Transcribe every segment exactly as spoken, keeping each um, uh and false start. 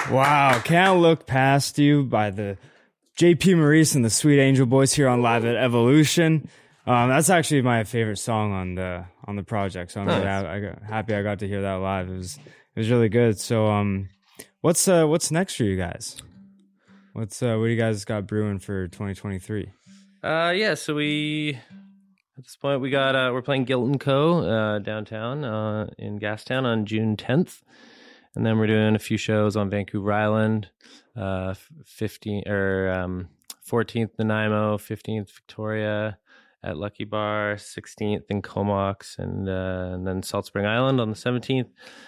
Wow, Can't Look Past You by the J P Maurice and the Sweet Angel Boys here on Live at Evolution. Um, that's actually my favorite song on the on the project. So I'm Nice. really ha- I got, happy I got to hear that live. It was it was really good. So um, what's uh what's next for you guys? What's uh what do you guys got brewing for twenty twenty-three? Uh, yeah, so we at this point we got uh, we're playing Guilt and Co. Uh, downtown uh, in Gastown on June tenth, and then we're doing a few shows on Vancouver Island, uh, fifteenth or um, fourteenth Nanaimo, fifteenth Victoria at Lucky Bar, sixteenth in Comox, and uh, and then Salt Spring Island on the seventeenth.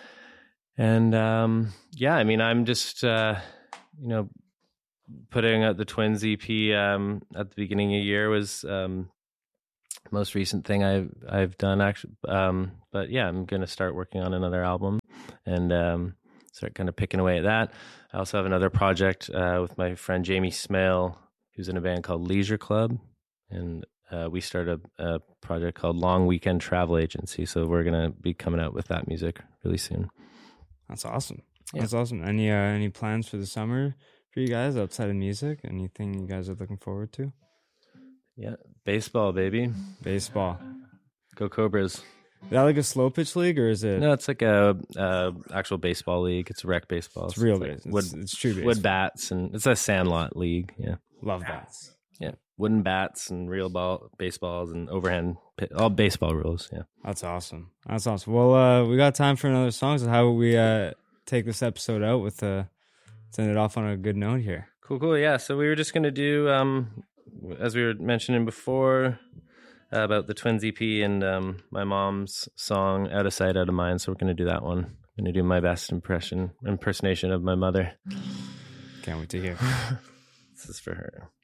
And um, yeah, I mean, I'm just uh, you know. putting out the Twins E P um, at the beginning of the year was um, most recent thing I've I've done actually. Um, but yeah, I'm gonna start working on another album and um, start kind of picking away at that. I also have another project uh, with my friend Jamie Smale, who's in a band called Leisure Club, and uh, we started a, a project called Long Weekend Travel Agency. So we're gonna be coming out with that music really soon. That's awesome. Yeah. That's awesome. Any uh, any plans for the summer for you guys outside of music? Anything you guys are looking forward to? Yeah, baseball, baby. Baseball. Go Cobras. Is that like a slow pitch league or is it? No, it's like a, a actual baseball league. It's rec baseball. It's So real like base. It's, wood, it's true baseball. wood bats, and it's a sandlot league. Yeah, Love that. yeah, wooden bats and real ball baseballs and overhand pit, all baseball rules. Yeah. That's awesome. That's awesome. Well, uh, we got time for another song. So how would we uh, take this episode out with uh, send it off on a good note here? Cool, cool. Yeah. So we were just gonna do, um, as we were mentioning before, uh, about the Twins E P and um, my mom's song "Out of Sight, Out of Mind." So we're gonna do that one. I'm gonna do my best impression impersonation of my mother. Can't wait to hear. This is for her.